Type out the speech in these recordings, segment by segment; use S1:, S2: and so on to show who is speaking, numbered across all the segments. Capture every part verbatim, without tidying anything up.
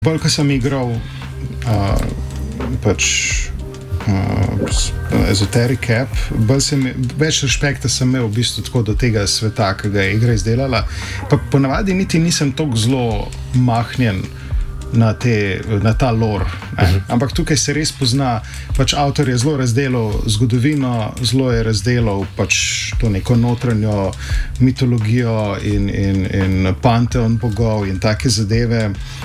S1: Bolj, ko sem igral uh, pač uh, Esoteric Cap, bolj sem, več respekta sem imel v bistvu tako do tega sveta, ki ga je igra izdelala. Pa ponavadi niti nisem tako zelo mahnjen na, te, na ta lore. Uh-huh. Ampak tukaj se res pozna, pač avtor je zelo razdelal zgodovino, zelo je razdelal pač to neko notranjo mitologijo in, in, in panteon bogov in take zadeve.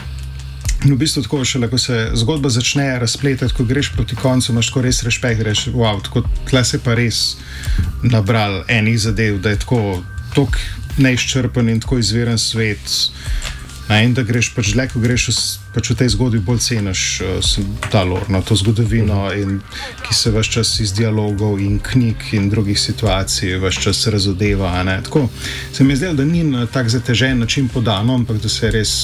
S1: In v bistvu tako šele, ko se zgodba začne razpletati, ko greš proti koncu, imaš tako res respekt, greš, wow, tako tle se pa res nabral enih zadev, da je tako tok neizčrpen in tako izviren svet. Ne, in da greš pač dlje, ko greš pač v tej zgodbi bolj ceniš uh, ta lore, no, to zgodovino, in, ki se ves čas iz dialogov in knjig in drugih situacij ves čas razodeva. Ne. Tako se mi je zdelo, da ni na tak zatežen način podano, ampak da se je res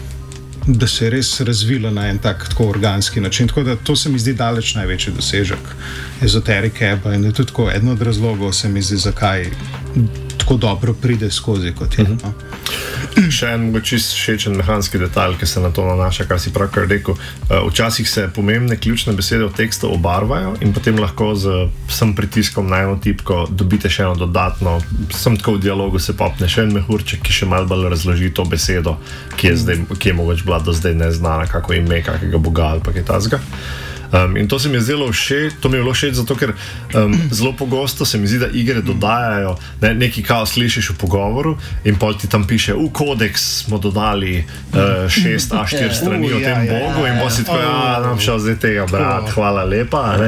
S1: da se je res razvila na en tak tako organski način. Tako da to se mi zdi daleč največji dosežek Esoteric Capa in je tudi tako eden od razlogov, se mi zdi, zakaj tako dobro pride skozi kot je. Uh-huh. No?
S2: Še en čist všečen mehanski detalj, ki se na to nanaša, kar si pravkar rekel. Včasih se pomembne ključne besede v tekstu obarvajo in potem lahko z vsem pritiskom na eno tipko dobite še eno dodatno, sem tako v dialogu se popne še en mehurček, ki še malo bolj razloži to besedo, ki je, zdaj, ki je mogoče bila do zdaj neznana, kako ime kakega boga ali pa kaj tazga. Um, in to se mi je zelo všeč, to mi je bilo všeč zato, ker um, zelo pogosto se mi zdi, da igre dodajajo, ne, neki kao slišiš v pogovoru in pol ti tam piše, v kodeks smo dodali uh, šest A štiri strani o tem bogu in bo si tako, ja, nam šel zdaj tega brat, hvala lepa, ne.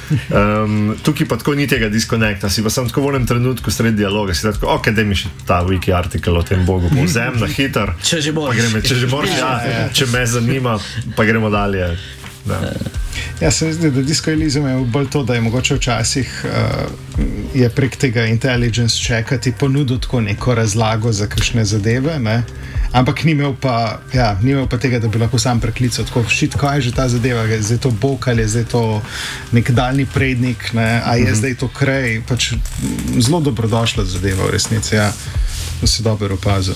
S2: Um, tukaj pa tako ni tega disconnecta, si pa sem tako v enem trenutku sred dialoga, si tako, ok, daj mi še ta wiki artikel o tem bogu, povzem na hiter,
S3: če že boš,
S2: greme, če že boš, ja, ja, če me zanima, pa gremo dalje. Da.
S1: Ja, se mi zdi, da Disco Elysium je bolj to, da je mogoče včasih uh, je prek tega intelligence checka ti ponudil tako neko razlago za kakšne zadeve, ne? Ampak ni imel pa, ja, ni imel pa tega, da bi lahko sam preklical, tako šit, kaj je že ta zadeva, je zdaj to bog ali je zdaj to nek daljni prednik, ne? A je mm-hmm. zdaj to krej, pač zelo dobrodošla zadeva v resnici, ja, da si dobro opazil.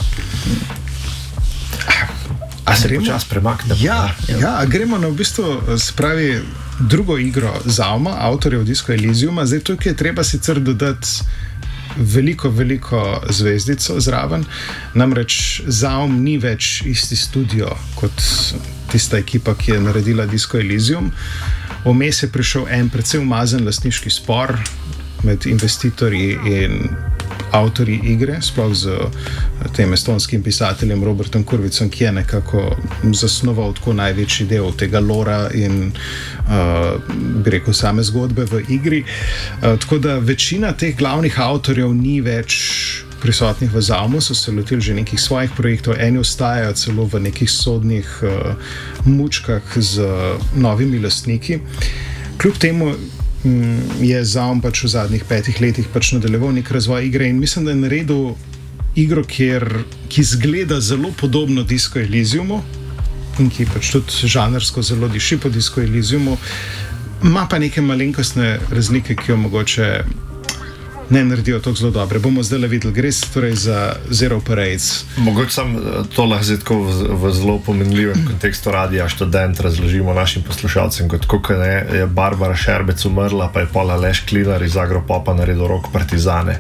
S2: A se počas premakne?
S1: Ja, ja, gremo na v bistvu, se pravi, drugo igro Zauma, avtorjev Disco Elysiuma. Zdaj tukaj je treba sicer dodati veliko, veliko zvezdico zraven, namreč Zaum ni več isti studio kot tista ekipa, ki je naredila Disco Elysium. Vmes je prišel en precej umazan lastniški spor med investitorji in avtorji igre, sploh z tem estonskim pisateljem Robertom Kurvicom, ki je nekako zasnoval tako največji del tega lora in uh, bi rekel same zgodbe v igri. Uh, tako da večina teh glavnih avtorjev ni več prisotnih v Zaumu, so se lotili že nekih svojih projektov, eni ostajajo celo v nekih sodnih uh, mučkah z novimi lastniki. Kljub temu je Zaum pač v zadnjih petih letih pač nadaljeval nek razvoj igre in mislim, da je naredil igro, kjer, ki izgleda zelo podobno Disco Elysiumu in ki pač tudi žanrsko zelo diši po Disco Elysiumu, ima pa neke malenkostne razlike, ki jo mogoče ne naredijo tako zelo dobre. Bomo zdaj le videli, gre torej za Zero Parades.
S2: Mogoče sam to lahko zdaj tako v, v zelo pomenljivem kontekstu Radia Študent razložimo našim poslušalcem, kot kako je Barbara Šerbec umrla, pa je pol Aleš Klinar iz Agropopa naredil Rock Partizane.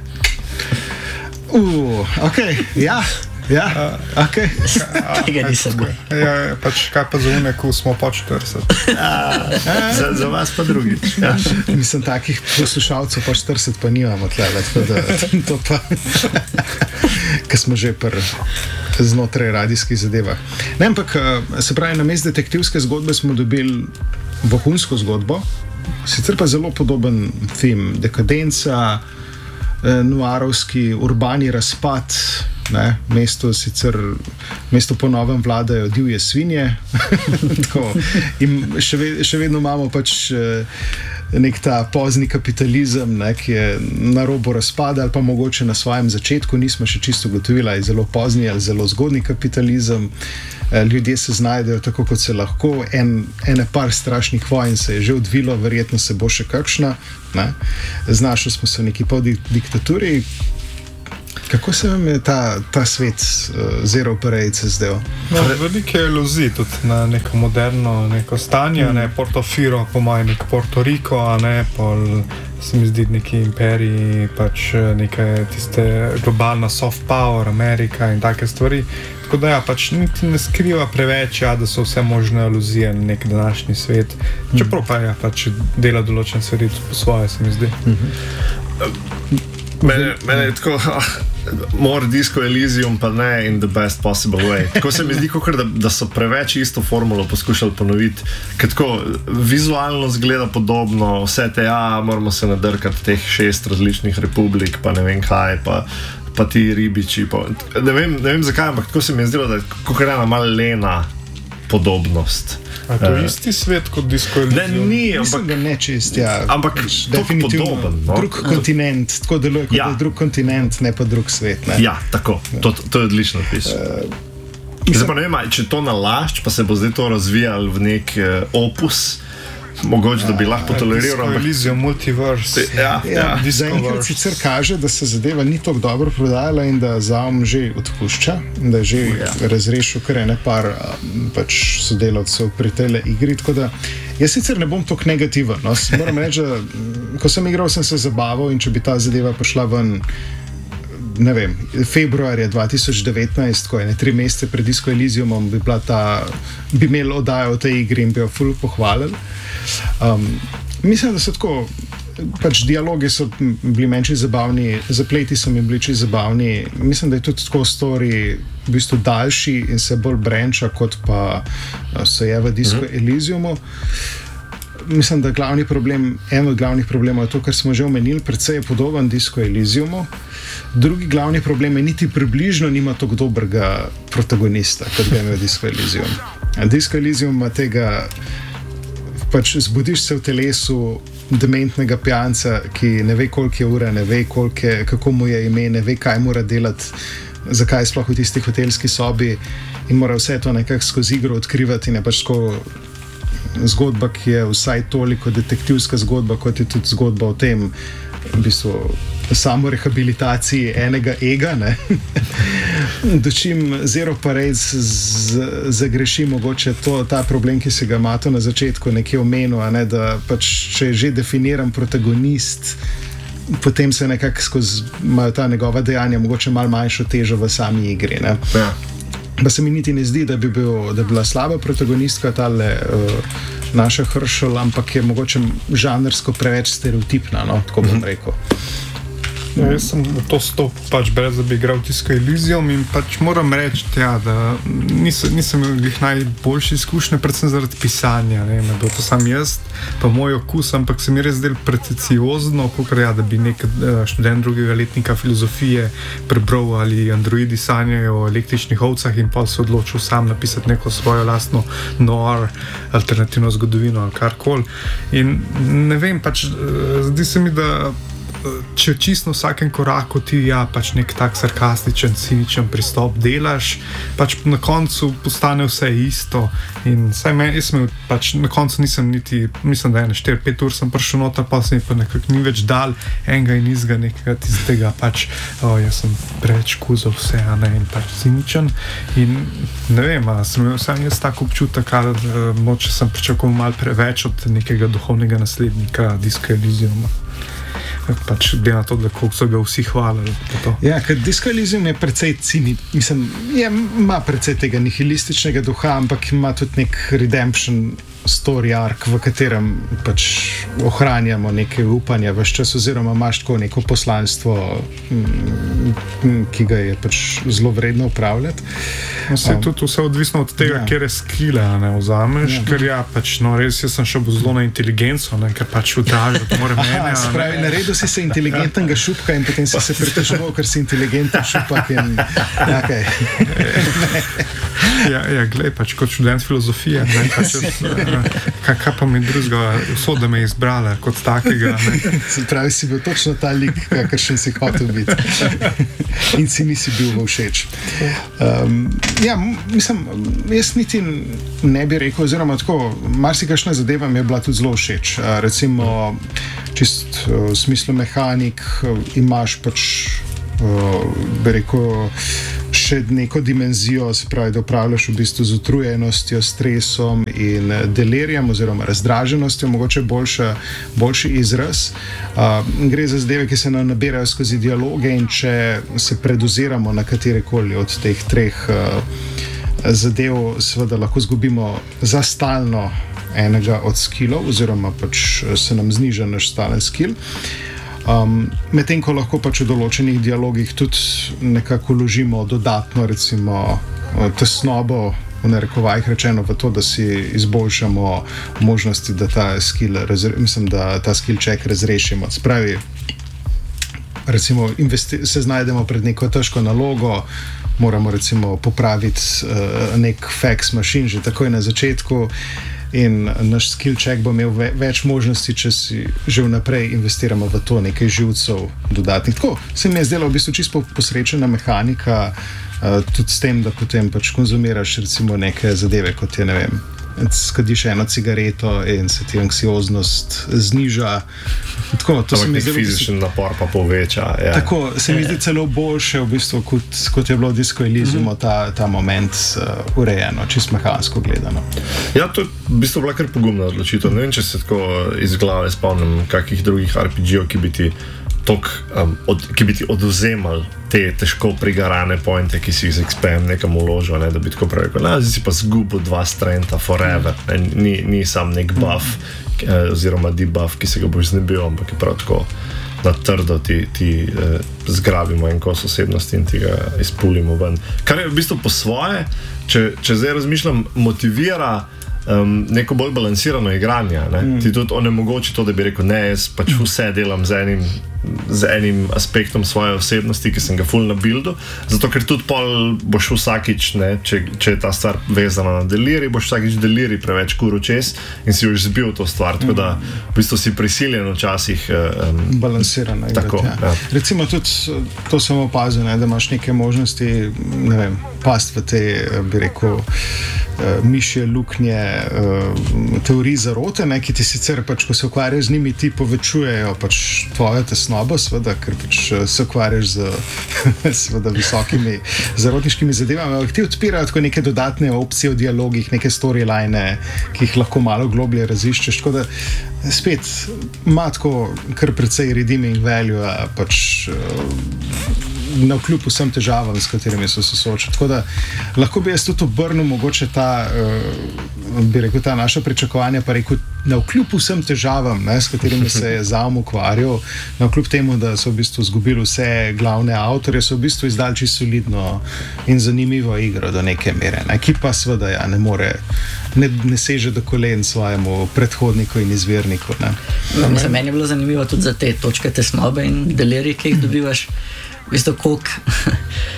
S1: Uh, ok, ja. Ja, uh, ok.
S3: Tega nisem bil.
S4: Ja, pač kaj pa za une, ko smo po štirideset.
S2: za, za vas pa drugi. Ja.
S1: Mislim, takih poslušalcev po štirideset pa nimamo tlele, tako da to pa, ker smo že pr znotraj radijskih zadevah. Ne, ampak, se pravi, namesto detektivske zgodbe smo dobili vohunsko zgodbo, sicer pa zelo podoben film, dekadenca, noarovski urbani razpad, ne, mesto sicer, mesto po novem vladajo divje svinje, tako, in še, ve, še vedno imamo pač nek ta pozni kapitalizem, ne, ki je na robu razpada ali pa mogoče na svojem začetku, nismo še čisto ugotovili, ali je zelo pozni ali zelo zgodni kapitalizem. Ljudje se znajdejo tako, kot se lahko, en, ene par strašnih vojn se je že odvilo, verjetno se bo še kakšna, ne. Znašli smo se v neki pol diktaturi. Kako se vam je ta, ta svet uh, Zero Parade zdel?
S4: No, velike iluzije tudi na neko moderno neko stanje, mm. ne Portofino, po mojem, nek Porto Rico, a ne pol, se mi zdi neki imperiji, pač neke tiste globalna soft power, Amerika in take stvari. Tako da ja, pač niti ne skriva preveč, ja, da so vse možne iluzije na nek današnji svet. Mm. Čeprav pa ja, pač dela določen stvari po svoje, se mi zdi.
S2: Mm-hmm. Mene, mene je tako, ah, more Disco Elysium, pa ne in the best possible way. Tako se mi zdi, kakor, da, da so preveč isto formulo poskušali ponoviti, ker tako vizualno zgleda podobno, vse te, ja, moramo se nadrkati teh šest različnih republik, pa ne vem kaj, pa, pa ti ribiči, pa, ne vem, ne vem zakaj, ampak tako se mi je zdelo, da je kakor ena malo lena podobnost.
S4: A je to uh, isti svet kot Disco Elysium?
S2: Ne, ni, ampak...
S1: Mislim, da ne čist, ja.
S2: Ampak
S1: definitivno
S2: podoben, no?
S1: Drug kontinent, tako deluje kot
S2: ja.
S1: drug kontinent, ne pa drug svet, ne?
S2: Ja, tako. To, to je odlično opis. Uh, Zdaj pa ne vem, če to nalašč, pa se bo zdaj to razvijalo v nek uh, opus, mogoče, da bi ja, lahko toleriral.
S4: Disco Elysium, Multiverse.
S2: Ja, ja.
S1: ja zaenkrat sicer kaže, da se zadeva ni tako dobro prodajala in da Zaum že odpušča, da je že ja. razrešil kar ene par pač sodelavcev pri tele igri, tako da jaz sicer ne bom tako negativen. No. Moram reči, da ko sem igral, sem se zabaval in če bi ta zadeva prišla ven ne vem, februarja dva tisoč devetnajst, ko je ne tri mesece pred Disco Elysiumom, bi bila ta, bi imel oddajo o tej igri in bi jo ful pohvalili. Um, mislim, da so tako, pač dialogi so bili menjši zabavni, zapleti so mi bili čisto zabavni, mislim, da je tudi tako story v bistvu daljši in se bolj branča, kot pa so je v Disco mm-hmm. Elysiumu. Mislim, da glavni problem, en od glavnih problemov je to, kar smo že omenili, predvsej je podoben Disco Elysiumu. Drugi glavni problem je niti približno nima tako dobrega protagonista, kot ga ima Disco Elysium. Disco Elysium ima tega, pač zbudiš se v telesu dementnega pijanca, ki ne ve, koliko je ura, ne ve, koliko je, kako mu je ime, ne ve, kaj mora delati, zakaj je sploh v tisti hotelski sobi in mora vse to nekako skozi igro odkrivati in je pač tako zgodba, ki je vsaj toliko detektivska zgodba, kot je tudi zgodba o tem, v bistvu, samo rehabilitaciji enega ega, ne? Dočim Zero Parade zagreši mogoče to, ta problem, ki se ga Mato na začetku nekje omenil, ne? Da pač, če je že definiran protagonist, potem se nekako skozi imajo ta njegova dejanja mogoče malo manjšo težo v sami igri, ne? Ja. Pa se mi niti ne zdi, da bi, bil, da bi bila slaba protagonistka tale uh, naša Herschel, ampak je mogoče žanrsko preveč stereotipna, no, tako bom rekel.
S4: Ja, jaz sem v to stopil, pač brez da bi igral Disco Elysium in pač moram reči, ja, da nisem, nisem imel najboljše izkušnje, predvsem zaradi pisanja, ne, ne bil to sam jaz, pa moj okus, ampak se mi res del pretenciozno, kakor ja, da bi nek študent drugega letnika filozofije prebral ali androidi sanjajo o električnih ovcah in pa se odločil sam napisati neko svojo lastno noir alternativno zgodovino ali karkoli. In ne vem, pač zdi se mi, da če čisto v vsakem koraku ti ja, pač nek tak sarkastičen, ciničen pristop delaš, pač na koncu postane vse isto in saj me, jaz sem pač na koncu nisem niti, mislim, da je na štiri pet ur sem prišel noter, pa sem pa nekako ni več dal enega in izga nekega tistega, pač o, jaz sem preveč kuzal vse, a ne, in pač ciničen in ne vem, a sem imel sam jaz tak občutek, ali moče sem pričakoval malo preveč od nekega duhovnega naslednika Disco Elysiuma. Pač glede na to, da koliko so ga vsi hvalili.
S1: Ja, ker Disco Elysium je precej cini, mislim, je, ima precej tega nihilističnega duha, ampak ima tudi nek redemption story arc, v katerem pač ohranjamo neke upanja vse čas, oziroma imaš tako neko poslanstvo, ki ga je pač zelo vredno upravljati.
S4: No, se je um, tudi vse odvisno od tega, ja. Kjer je skile, ne vzameš, ja. Ker ja, pač, no res, jaz sem šel zelo na inteligenco, ne, ker pač vdražil, to mora mene.
S1: Aha, spravi, naredil si se inteligentnega šupka in potem si se pritoževal, ker si inteligenten šupak in okay.
S4: Ja, ja, glej, pač kot študent filozofije, ne, pač jaz, kaj, kaj pa mi drugega, vso da me je izbrala kot takega. Ne.
S1: Se pravi, si bil točno ta lik, kakršen si hotel biti. In si nisi bil všeč. Um, ja, mislim, jaz niti ne bi rekel, oziroma tako, marsikašna zadeva mi je bila tudi zelo všeč. Uh, recimo, čist uh, v smislu mehanik, uh, imaš pač bi rekel, še neko dimenzijo, se pravi, da upravljaš v bistvu z utrujenostjo, stresom in delirijem oziroma razdraženostjo, mogoče boljša, boljši izraz. Uh, gre za zadeve, ki se nam nabirajo skozi dialoge in če se predoziramo na katerekoli od teh treh uh, zadev, seveda lahko zgubimo za stalno enega od skillov oziroma pač se nam zniža naš stalen skill. Um, Medtem ko lahko pač v določenih dialogih tudi nekako vložimo dodatno, recimo, tesnobo, v narekovajih rečeno, v to, da si izboljšamo možnosti, da ta skill, razre, mislim, da ta skill check razrešimo. Spravi, recimo, investi- se znajdemo pred neko težko nalogo, moramo recimo popraviti uh, nek fax machine že takoj na začetku. In naš skill check bo imel ve- več možnosti, če si že vnaprej investiramo v to nekaj živcev dodatnih. Tako se mi je zdelo v bistvu čisto posrečena mehanika, uh, tudi s tem, da potem pač konzumiraš recimo neke zadeve, kot je, ne vem, skadiš eno cigareto in se ti anksioznost zniža. Tako, to se mi zdi
S2: fizičen napor pa poveča. Ja.
S1: Tako se mi zdi celo boljše, v bistvu, kot, kot je bilo v Disco Elysiumu ta, ta moment uh, urejeno, čisto mehansko gledano.
S2: Ja, to je v bistvu bila kar pogumna odločitev. Ne vem, če se tako iz glave spomnim kakih drugih R P G-ov, ki bi ti tok, um, od, ki bi ti odvzemali te težko prigarane pointe, ki si jih z X P-em nekam uložil, ne, da bi tako pravi, da si pa zgubil dva strengtha forever. Ne, ni, ni sam nek buff eh, oziroma debuff, ki se ga boš znebil, ampak je prav tako na trdo ti, ti eh, zgrabimo en kos osebnosti in ti ga izpulimo ven. Kar je v bistvu po svoje, če, če zdaj razmišljam, motivira Um, neko bolj balansirano igranje. Mm. Ti tudi onemogoči to, da bi rekel, ne, jaz pač vse delam z enim, z enim aspektom svoje osebnosti, ki sem ga full nabuildu, zato ker tudi pol boš vsakič, ne, če, če je ta stvar vezana na deliri, boš vsakič deliri preveč kuril čez in si už zbil to stvar, mm. tako da v bistvu si prisiljen včasih um,
S1: balansirano igrati.
S2: Tako,
S1: ja.
S2: Ja.
S1: Recimo tudi, to sem opazil, ne, da imaš neke možnosti, ne vem, past v te, bi rekel, Uh, mišje luknje, uh, teorij zarote, ne, ki ti sicer, pač, ko se ukvarjaš z njimi, ti povečujejo pač tvojo tesnobo, seveda, ker pač se ukvarjaš z seveda visokimi zarotniškimi zadevami, ampak ti odpirajo tako neke dodatne opcije v dialogih, neke storyline, ki jih lahko malo globlje raziščeš, tako da spet ima tako kar precej redeeming value, pač uh, navkljub vsem težavam, s katerimi so se soočali. Tako da lahko bi jaz tudi obrnil mogoče ta, uh, bi rekel, ta naša pričakovanja, pa rekel, navkljub vsem težavam, ne, s katerimi se je Zaum ukvarjal, navkljub temu, da so v bistvu izgubili vse glavne avtorje, so v bistvu izdali čisto solidno in zanimivo igro do neke mere, ne, ki pa seveda ja, ne more, ne, ne seže do kolen svojemu predhodniku in izvirniku. Ne.
S3: No, za meni je bilo zanimivo tudi za te točke tesnobe in delirije, ki jih dobivaš. Veste, koliko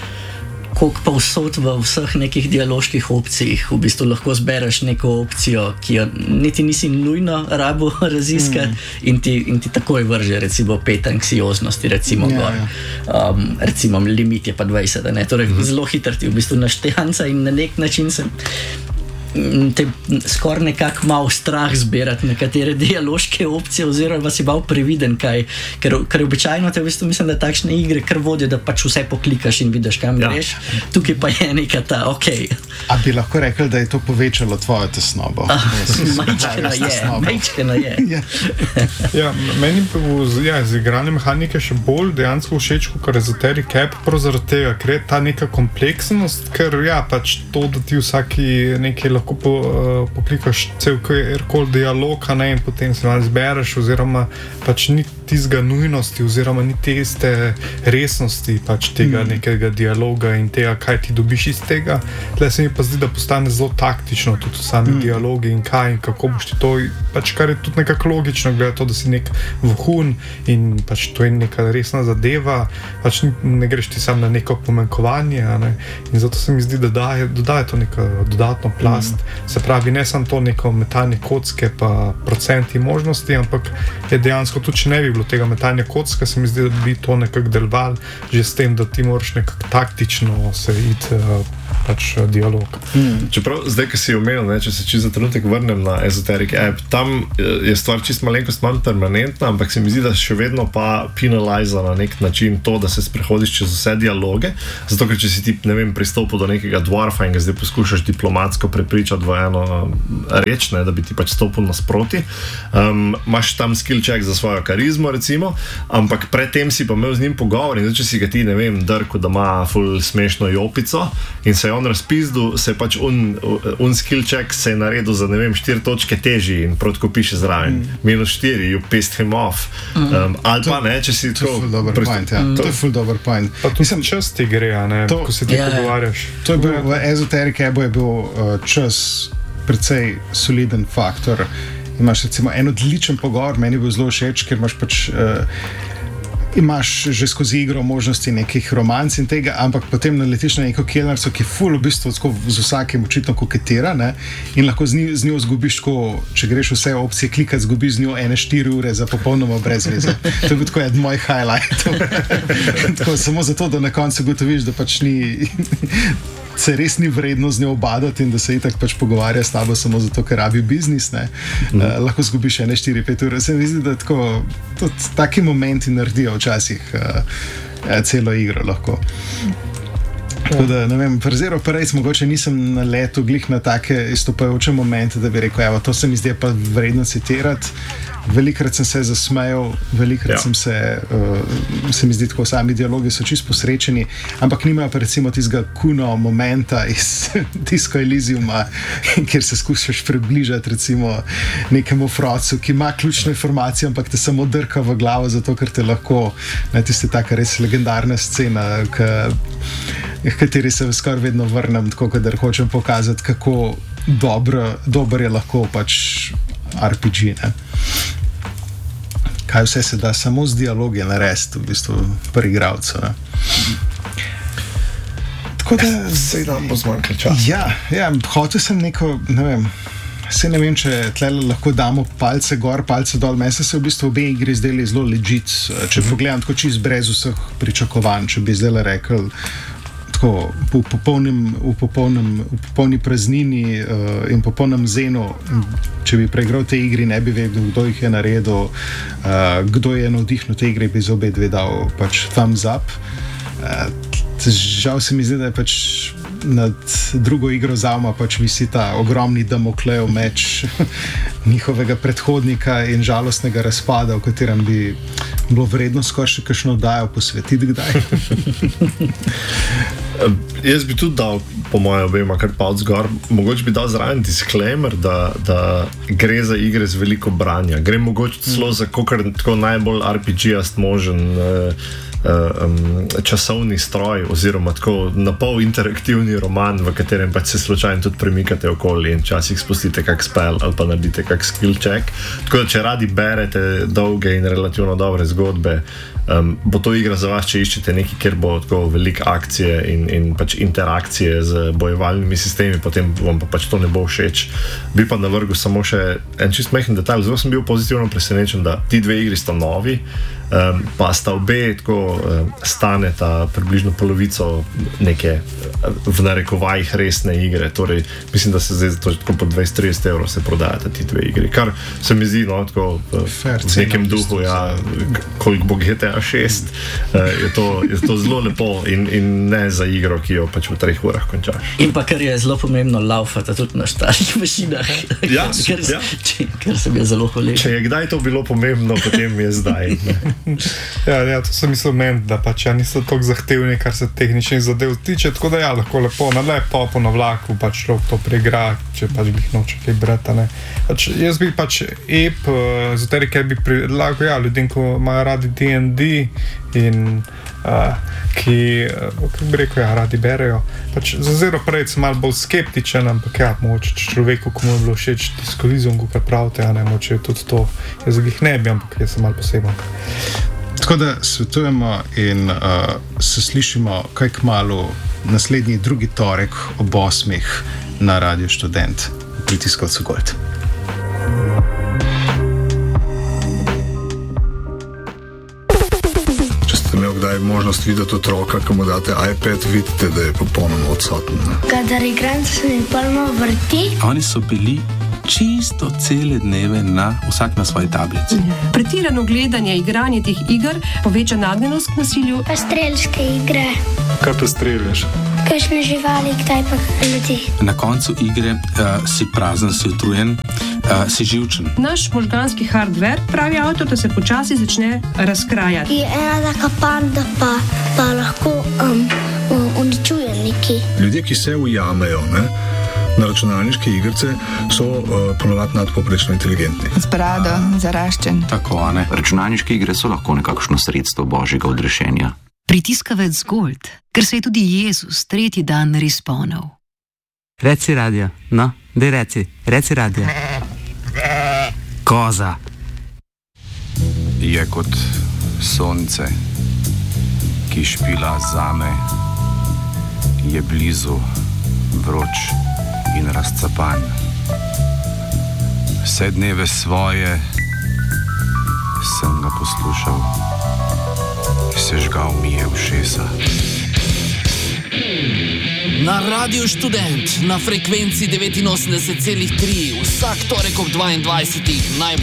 S3: koliko pa vsot v vseh nekih dialoških opcijah v bistvu lahko zbereš neko opcijo, ki jo niti nisi nujno rabo raziskati mm. in, ti, in ti takoj vrže recimo pet anksioznosti, recimo
S1: ja,
S3: gor.
S1: Ja.
S3: Um, recimo limit je pa dvajset, ne? Torej mm. zelo hitro ti v bistvu naštejanca in na nek način se te skoraj nekako malo strah zbirati nekatere dialoške opcije oziroma si malo previden, kaj, ker, ker običajno te v bistvu mislim, da takšne igre kar vodijo, da pač vse poklikaš in vidiš, kam ja. greš. Tukaj pa je neka ta, okej. Okay.
S1: A bi lahko rekel, da je to povečalo tvojo tesnobo?
S3: Ah, majčkeno je, majčkeno je.
S1: ja.
S4: ja, meni pa bo ja, z igrane mehanike še bolj dejansko všeč, kot Esoteric Cap, prav zaradi tega, ker je ta neka kompleksnost, ker ja, pač to, da ti vsaki nekaj lahko po, uh, poklikaš cel kjerkoli dialog, a ne, in potem se malo zbereš, oziroma pač ni tistega nujnosti, oziroma ni tiste resnosti pač tega mm. nekega dialoga in tega, kaj ti dobiš iz tega. Tle se mi pa zdi, da postane zelo taktično tudi sami mm. dialogi in kaj in kako boš ti to, pač kar je tudi nekako logično, gleda to, da si nek vohun in pač to je neka resna zadeva, pač ni, ne greš ti sam na neko pomanjkovanje, a ne, in zato se mi zdi, da daje, dodaje to neko dodatno plast. Mm. Se pravi, ne samo to neko metanje kocke pa procenti možnosti, ampak je dejansko tudi, če ne bi bilo tega metanja kocke, se mi zdi, da bi to nekako delovalo že s tem, da ti moraš nekako taktično se iti uh, pač dialog.
S2: Mm. Čeprav zdaj, ki si omenil, ne, če se čisto za trenutek vrnem na Esoteric App, tam je stvar čisto malenkost manj permanentna, ampak se mi zdi, da še vedno pa penaliza na nek način to, da se sprehodiš čez vse dialoge, zato ker če si ti, ne vem, pristopil do nekega dwarfa in ga zdaj poskušaš diplomatsko prepričati v eno reč, ne, da bi ti pač stopil nasproti, um, imaš tam skill check za svojo karizmo, recimo, ampak predtem si pa imel z njim pogovor in zdaj, če si ga ti, ne vem, drko, da ima ful smešno jopico in se je on razpizdu, se je pač un, un skill check se je naredil za, ne vem, štiri točke težji in protko piše zraven. Mm. Minus štiri, you pissed him off. Mm. Um, ali pa ne, če si
S1: to... To je ful dober prist... point, ja. Mm. To je ful dober point.
S4: Pa tu sem čas ti gre, ne, to, ko se ti yeah. pogovarjaš.
S1: To je bil, v Esoteric Appu je bil uh, čas precej soliden faktor. Imaš recimo en odličen pogovor, meni je bil zelo všeč, ker imaš pač... Uh, imaš že skozi igro možnosti nekih romanc in tega, ampak potem naletiš na neko kelnarco, ki ful v bistvu z vsakim očitno koketira, ne? In lahko z, njo, z njo zgubiš, ko, če greš vse opcije klikati, zgubiš z njo ene štiri ure za popolnoma brez veze. To je bil tako eden moj highlight. Tako, samo zato, da na koncu gotoviš, da pač ni... se res ni vredno z njo obadati in da se itak pač pogovarja s tabo samo zato, ker rabi biznis, ne. Mm. Uh, lahko zgubiš ene štiri pet ure. Se mi zdi, da tako, tudi taki momenti naredijo včasih uh, celo igro lahko. Tako da, ne vem, pri Zero Parades mogoče nisem na letu glih na take izstopajoče momente, da bi rekel, evo, to se mi zdi pa vredno citirati. Velikrat sem se zasmejal, velikrat ja. sem se, uh, se mi zdi tako, sami dialogi so čisto posrečeni, ampak nimajo pa recimo tistega kuno momenta iz Disco Elysiuma, kjer se skušaš približati recimo nekemu frocu, ki ima ključno informacijo, ampak te samo drka v glavo, zato ker te lahko, ne, tiste taka res legendarna scena, k kateri se skoraj vedno vrnem, tako kadar hočem pokazati, kako dobro, dober je lahko pač R P G, ne. Kaj vse se da samo z dialogi narediti, v bistvu pri igralcu, ne. Tako da...
S2: Sej nam bo zmanjkal čas.
S1: Ja, ja, hotel sem neko, ne vem, se ne vem, če tlele lahko damo palce gor, palce dol. Meni so se v bistvu obe igri zdeli zelo legit, če pogledam tako čist brez vseh pričakovanj, če bi zdaj rekel tako v popolnem, v popolnem, v popolni praznini uh, in popolnem zenu, če bi preigral te igri, ne bi vedel, kdo jih je naredil, uh, kdo je navdihnil te igre, bi za obe dve dal pač thumbs up. Uh, žal se mi zdi, da je pač nad drugo igro Zauma pač visi ta ogromni Damoklejev meč njihovega predhodnika in žalostnega razpada, v katerem bi bilo vredno skoraj še kakšno oddajo posvetiti kdaj.
S2: Jaz bi tudi dal, po mojem, obema kar palc gor. Mogoče bi dal zraven disclaimer, da, da gre za igre z veliko branja. Gre mogoče celo za kakor tako najbolj R P G-ast možen uh, uh, um, časovni stroj oziroma tako napol interaktivni roman, v katerem pač se slučajno tudi premikate okoli in včasih spustite kak spell ali pa naredite kak skill check. Tako da, če radi berete dolge in relativno dobre zgodbe, Um, bo to igra za vas, če iščete nekaj, kjer bo tako veliko akcije in, in pač interakcije z bojevalnimi sistemi, potem vam pa pač to ne bo všeč. Bi pa navrgel samo še en čist majhen detalj. Zelo sem bil pozitivno presenečen, da ti dve igri sta novi, um, pa sta obe tako um, staneta približno polovico neke v narekovajih resne igre. Torej, mislim, da se zdaj zato tako po dvajset do trideset evrov se prodajata ti dve igri, kar se mi zdi, no, tako v nekem duhu, ja, koliko bo G T A šest, uh, je, to, je to zelo lepo in, in ne za igro, ki jo pač v treh urah končaš.
S3: In pa kar je zelo pomembno, laufata tudi na starih mašinah.
S2: Ja,
S3: ker,
S2: ja.
S3: Če, ker sem je zelo hvaležen.
S2: Če je kdaj to bilo pomembno, potem je zdaj.
S4: ja, ja, to sem mislil meni, da pač ja, niso toliko zahtevni, kar se tehničnih zadev tiče, tako da ja, lahko lepo na laptopu, na vlaku pač človek to preigra, če pač bi noče kaj brata, ne. Pač, jaz bi pač ep, uh, Esoteric App bi predlagal, ja, ljudem, ko imajo radi D and D in uh, ki, uh, kako bi rekel, ja, radi berejo. Pač za Zero Parades sem malo bolj skeptičen, ampak ja, mogoče človeku, ko mu je bilo všeč Disco Elysium, kar pravite, ja, ne, mogoče tudi to, jaz jih ne bi, ampak jaz sem malo poseben.
S1: Tako da svetujemo in uh, se slišimo kaj kmalu naslednji drugi torek ob osmih na Radio Študent v pritiskovcu Gold.
S2: Če ste imeli
S5: kdaj možnost videti otroka, ko mu date iPad, vidite, da je popolnoma odsoten.
S6: Kadar igram, se mi polno vrti.
S7: Oni so bili čisto cele dneve na, vsak na svoji tablici.
S8: Pretirano gledanje, igranje teh iger poveča nagnjenost k nasilju.
S6: Pa strelske igre.
S4: Kaj pa streljaš?
S6: Kakšne živali, kdaj pa ljudi.
S7: Na koncu igre uh, si prazen, si utrujen, uh, si živčen.
S8: Naš možganski hardware, pravi avtor, da se počasi začne razkrajati.
S6: Je ena taka panda, pa, pa lahko um, uničuje neki.
S5: Ljudje, ki se ujamejo, ne, na računalniške igrice, so uh, ponovadi nadpoprečno inteligentni.
S9: Z brado, zaraščen.
S7: Tako, a ne?
S10: Računalniške igre so lahko nekakšno sredstvo božjega odrešenja.
S11: Pritiskavec Gold, ker se je tudi Jezus tretji dan responil.
S12: Reci radio, no, dej reci, reci radio. Koza.
S7: Je kot sonce, ki špila zame, je blizu, vroč in razcapan. Vse dneve svoje sem ga poslušal, sežgal mi je ušesa.
S13: Na Radio Študent, na frekvenci devetinosemdeset celih tri, vsak torek ob dvaindvajsetih naj